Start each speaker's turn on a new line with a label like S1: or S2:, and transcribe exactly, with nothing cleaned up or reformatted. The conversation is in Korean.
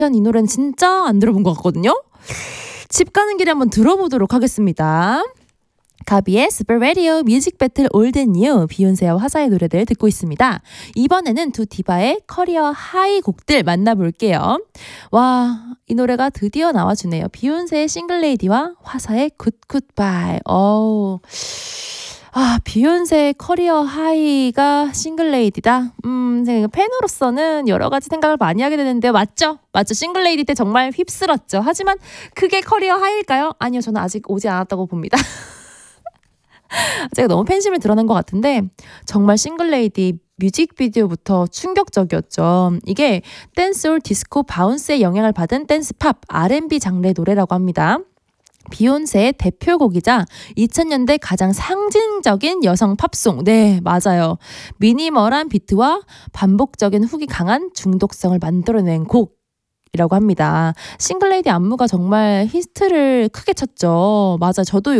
S1: 전 이 노래는 진짜 안 들어본 것 같거든요. 집 가는 길에 한번 들어보도록 하겠습니다. 가비의 스per 라디오 뮤직 배틀 올드 앤 뉴, 비욘세와 화사의 노래들 듣고 있습니다. 이번에는 두 디바의 커리어 하이 곡들 만나볼게요. 와, 이 노래가 드디어 나와주네요. 비욘세의 싱글레이디와 화사의 굿굿바이. 어우, 아, 비욘세의 커리어 하이가 싱글레이디다. 음, 팬으로서는 여러 가지 생각을 많이 하게 되는데 맞죠? 맞죠? 싱글레이디 때 정말 휩쓸었죠. 하지만 그게 커리어 하이일까요? 아니요, 저는 아직 오지 않았다고 봅니다. 제가 너무 팬심을 드러낸 것 같은데 정말 싱글레이디 뮤직비디오부터 충격적이었죠. 이게 댄스홀, 디스코, 바운스의 영향을 받은 댄스팝, 알앤비 장르의 노래라고 합니다. 비욘세의 대표곡이자 이천 년대 가장 상징적인 여성 팝송. 네, 맞아요. 미니멀한 비트와 반복적인 훅이 강한 중독성을 만들어낸 곡이라고 합니다. 싱글레이디 안무가 정말 히트를 크게 쳤죠. 맞아, 저도